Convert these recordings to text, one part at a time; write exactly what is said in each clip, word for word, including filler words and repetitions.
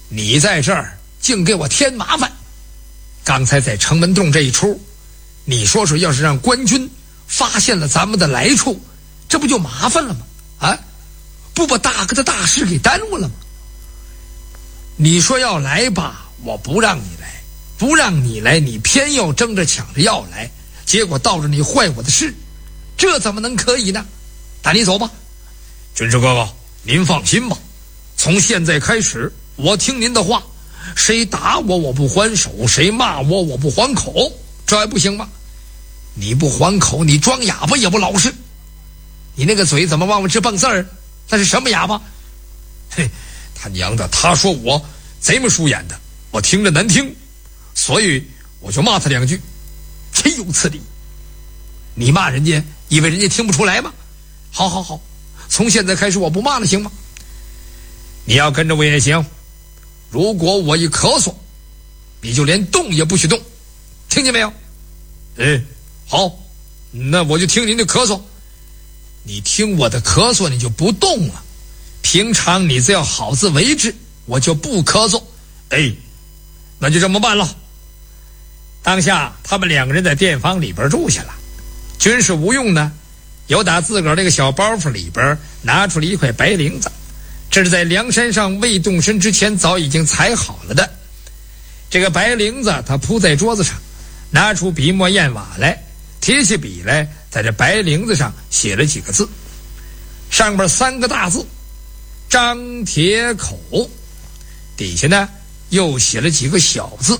你在这儿净给我添麻烦。刚才在城门洞这一出，你说说，要是让官军发现了咱们的来处，这不就麻烦了吗？啊，不把大哥的大事给耽误了吗？你说要来吧，我不让你来，不让你来，你偏要争着抢着要来，结果到着你坏我的事，这怎么能可以呢？带你走吧。军师哥哥，您放心吧，从现在开始我听您的话，谁打我我不还手，谁骂我我不还口，这还不行吗？你不还口，你装哑巴也不老实。你那个嘴怎么往我这蹦字儿？那是什么哑巴？嘿，他娘的，他说我贼么疏眼的，我听着难听，所以我就骂他两句，岂有此理！你骂人家，以为人家听不出来吗？好好好，从现在开始我不骂了，行吗？你要跟着我也行，如果我一咳嗽，你就连动也不许动，听见没有？哎，好，那我就听您的咳嗽。你听我的咳嗽，你就不动了。平常你只要好自为之，我就不咳嗽。哎，那就这么办了。当下他们两个人在店房里边住下了。军师吴用呢，有打自个儿这个小包袱里边拿出了一块白绫子，这是在梁山上未动身之前早已经裁好了的。这个白绫子他铺在桌子上，拿出笔墨砚瓦来，提起笔来，在这白绫子上写了几个字，上边三个大字张铁口，底下呢又写了几个小字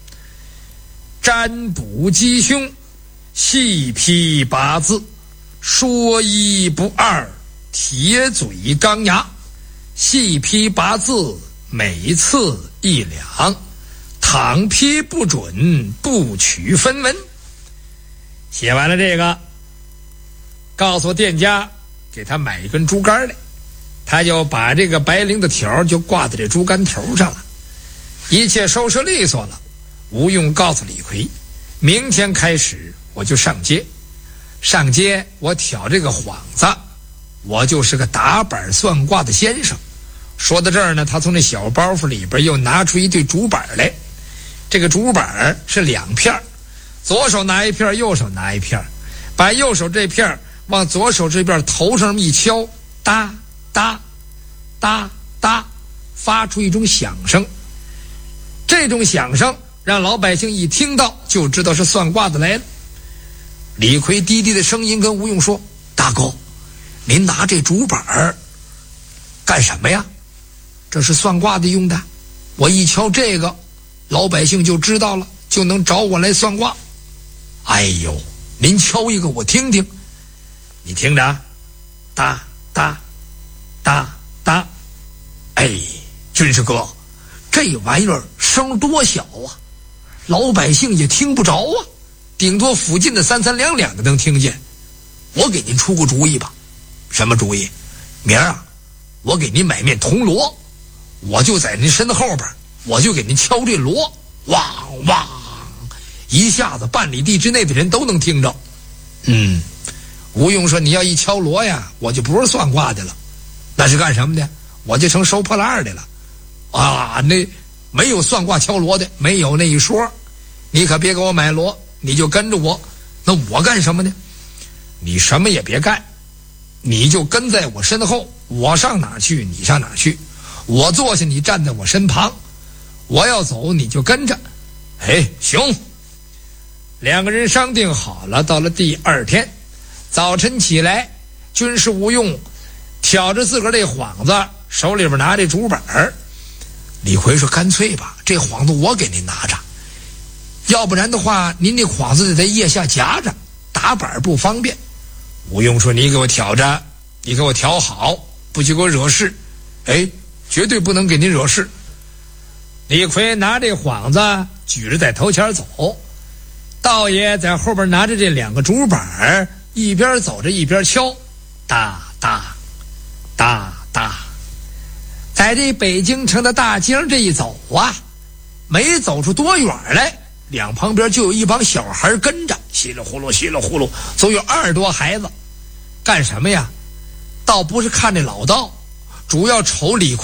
占卜吉凶，细批八字，说一不二，铁嘴钢牙，细批八字每次一两，倘批不准不取分文。写完了这个，告诉店家给他买一根竹竿来，他就把这个白绫的条就挂在这竹竿头上了。一切收拾利索了，吴用告诉李逵，明天开始我就上街，上街我挑这个幌子，我就是个打板算卦的先生。说到这儿呢，他从那小包袱里边又拿出一对竹板来，这个竹板是两片，左手拿一片，右手拿一片，把右手这片往左手这边头上一敲，哒哒哒哒，发出一种响声。这种响声让老百姓一听到就知道是算卦的来了。李逵低低的声音跟吴用说：大哥，您拿这竹板干什么呀？这是算卦的用的，我一敲这个，老百姓就知道了，就能找我来算卦。哎呦，您敲一个我听听。你听着，哒哒哒哒。哎，军师哥，这玩意儿声多小啊，老百姓也听不着啊，顶多附近的三三两两的能听见。我给您出个主意吧。什么主意？明儿啊，我给您买面铜锣，我就在您身后边，我就给您敲这锣，汪汪，一下子半里地之内的人都能听着。嗯，吴用说，你要一敲锣呀，我就不是算卦的了，那是干什么的？我就成收破烂的了啊！那没有算卦敲锣的，没有那一说。你可别给我买锣，你就跟着我。那我干什么呢？你什么也别干，你就跟在我身后，我上哪儿去你上哪儿去，我坐下你站在我身旁，我要走你就跟着。哎，行。两个人商定好了，到了第二天早晨起来，军师吴用挑着自个儿这幌子，手里边拿这竹板儿。李逵说，干脆吧，这幌子我给您拿着，要不然的话您这幌子得在腋下夹着，打板不方便。吴用说，你给我挑着，你给我挑好，不许给我惹事。哎，绝对不能给您惹事。李逵拿这幌子举着在头前走，道爷在后边拿着这两个竹板，一边走着一边敲，哒哒哒哒。在这北京城的大街上这一走啊，没走出多远来，两旁边就有一帮小孩跟着，稀里呼噜稀里呼噜，总有二十多孩子。干什么呀？倒不是看这老道，主要瞅李逵